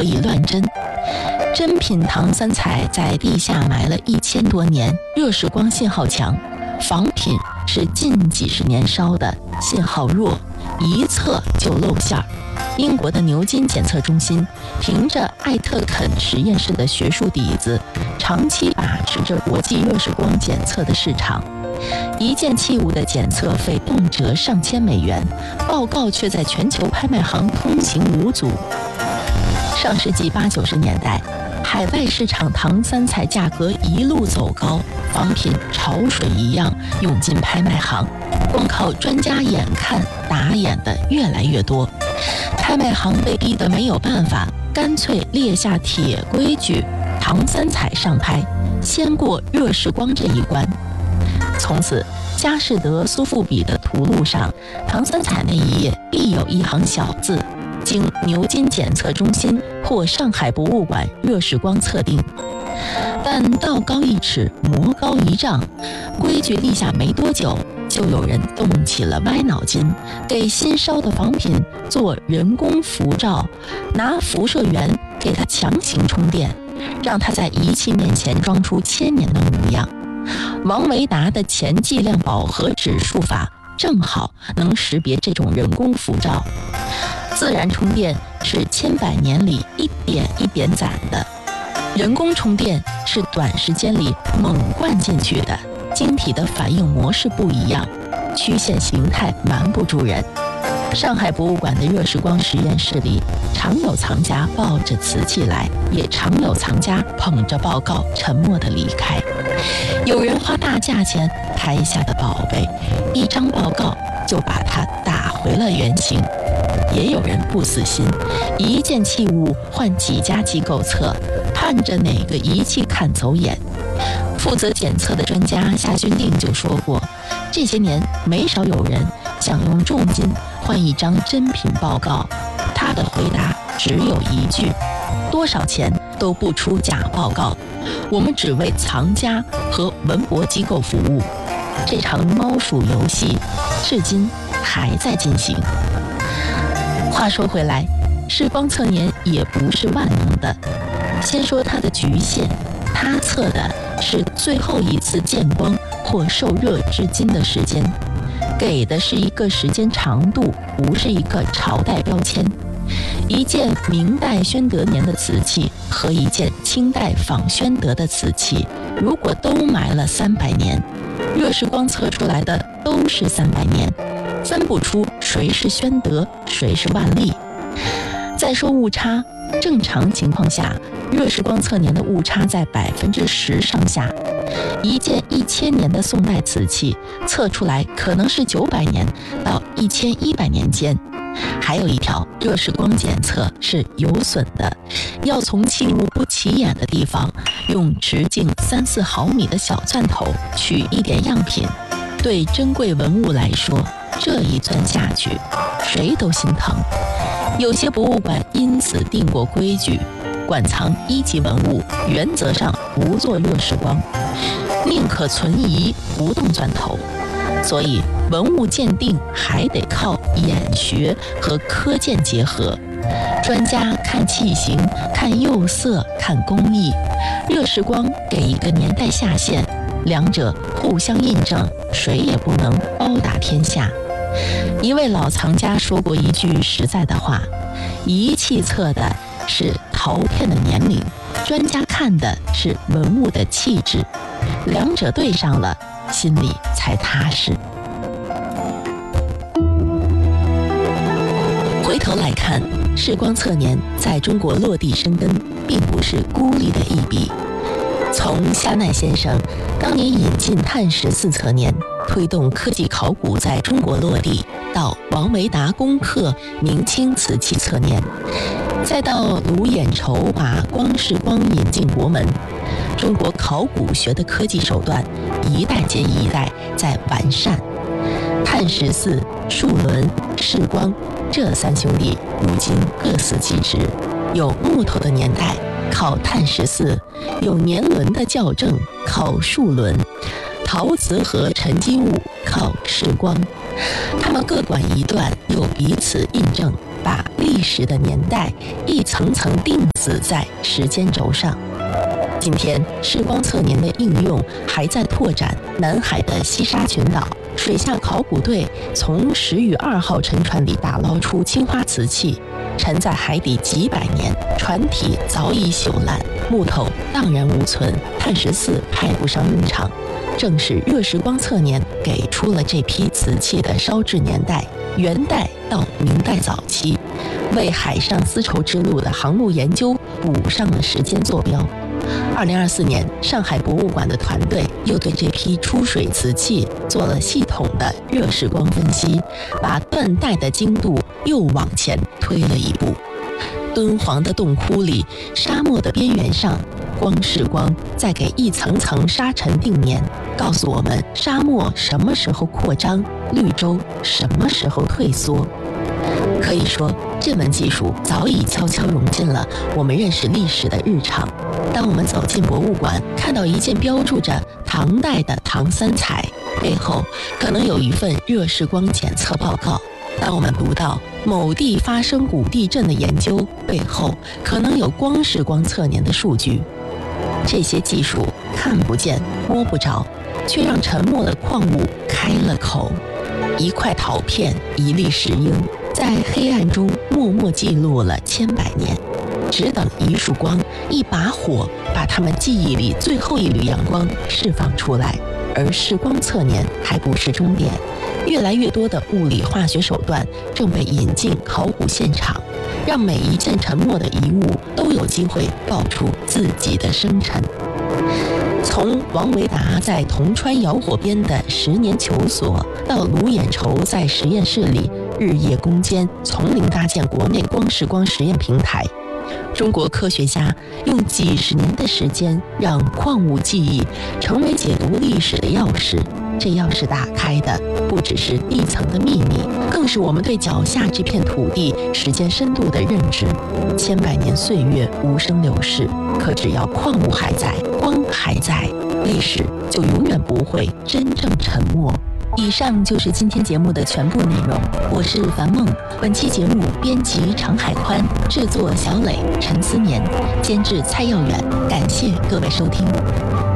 何以乱真？真品唐三彩在地下埋了1000多年，热释光信号强；仿品是近几十年烧的，信号弱，一测就露馅儿。英国的牛津检测中心凭着艾特肯实验室的学术底子，长期把持着国际热释光检测的市场。一件器物的检测费动辄上千美元，报告却在全球拍卖行通行无阻。上世纪80、90年代，海外市场唐三彩价格一路走高，仿品潮水一样涌进拍卖行，光靠专家眼看打眼的越来越多。拍卖行被逼得没有办法，干脆列下铁规矩：唐三彩上拍，先过热释光这一关。从此，佳士得、苏富比的图录上，唐三彩那一页必有一行小字：经牛津检测中心或上海博物馆热释光测定。但道高一尺，魔高一丈，规矩立下没多久，就有人动起了歪脑筋，给新烧的仿品做人工辐照，拿辐射源给它强行充电，让它在仪器面前装出1000年的模样。王维达的前计量饱和指数法正好能识别这种人工辐照。自然充电是千百年里一点一点攒的，人工充电是短时间里猛灌进去的，晶体的反应模式不一样，曲线形态瞒不住人。上海博物馆的热释光实验室里，常有藏家抱着瓷器来，也常有藏家捧着报告沉默地离开。有人花大价钱拍下的宝贝，一张报告就把它打回了原形。也有人不死心，一件器物换几家机构测，盼着哪个仪器看走眼。负责检测的专家夏君定就说过，这些年没少有人想用重金换一张真品报告，他的回答只有一句：多少钱都不出假报告，我们只为藏家和文博机构服务。这场猫鼠游戏至今还在进行。话说回来，释光测年也不是万能的。先说它的局限，它测的是最后一次见光或受热至今的时间，给的是一个时间长度，不是一个朝代标签。一件明代宣德年的瓷器和一件清代仿宣德的瓷器，如果都埋了300年，热释光测出来的都是300年，分不出谁是宣德，谁是万历。再说误差，正常情况下，热释光测年的误差在10%上下。一件1000年的宋代瓷器测出来可能是900年到1100年间。还有一条，热释光检测是有损的，要从器物不起眼的地方，用直径3-4毫米的小钻头取一点样品。对珍贵文物来说，这一钻下去，谁都心疼。有些博物馆因此定过规矩，馆藏1级文物原则上不做热释光，宁可存疑，不动钻头。所以文物鉴定还得靠眼学和科鉴结合，专家看器型，看釉色，看工艺，热释光给一个年代下限，两者互相印证，谁也不能包打天下。一位老藏家说过一句实在的话：仪器测的是陶片的年龄，专家看的是文物的气质，两者对上了，心里才踏实。回头来看，释光测年在中国落地生根，并不是孤立的一笔。从夏奈先生当年引进碳14测年，推动科技考古在中国落地，到王维达攻克明清瓷器测年，再到卢衍筹把光释光引进国门，中国考古学的科技手段一代接一代在完善。碳14、数轮、释光这3兄弟如今各司其职，有木头的年代靠碳14，有年轮的校正靠数轮，陶瓷和沉积物靠释光。他们各管一段，又彼此印证， 把历史的年代一层层钉死在时间轴上。今天，视光测年的应用还在拓展。南海的西沙群岛，水下考古队从10与2号沉船里打捞出青花瓷器，沉在海底几百年，船体早已朽烂，木头荡然无存，碳14派不上用场。正是热时光测年给出了这批瓷器的烧制年代，元代到明代早期，为海上丝绸之路的航路研究补上了时间坐标。2024年，上海博物馆的团队又对这批出水瓷器做了系统的热时光分析，把断代的精度又往前推了一步。敦煌的洞窟里，沙漠的边缘上，光是光在给一层层沙尘定年，告诉我们沙漠什么时候扩张，绿洲什么时候退缩。可以说，这门技术早已悄悄融进了我们认识历史的日常。当我们走进博物馆，看到一件标注着唐代的唐三彩，背后可能有一份热时光检测报告；当我们读到某地发生古地震的研究，背后可能有光时光测年的数据。这些技术看不见摸不着，却让沉默的矿物开了口。一块陶片，一粒石英，在黑暗中默默记录了千百年，只等一束光，一把火，把他们记忆里最后一缕阳光释放出来。而时光测年还不是终点，越来越多的物理化学手段正被引进考古现场，让每一件沉没的遗物都有机会爆出自己的生辰。从王维达在铜川窑火边的10年求索，到卢衍筹在实验室里日夜攻坚，从零搭建国内光时光实验平台，中国科学家用几十年的时间，让矿物记忆成为解读历史的钥匙。这钥匙打开的不只是地层的秘密，更是我们对脚下这片土地时间深度的认知。千百年岁月无声流逝，可只要矿物还在，光还在，历史就永远不会真正沉默。以上就是今天节目的全部内容，我是樊梦。本期节目编辑常海宽，制作小磊、陈思年，监制蔡耀远。感谢各位收听。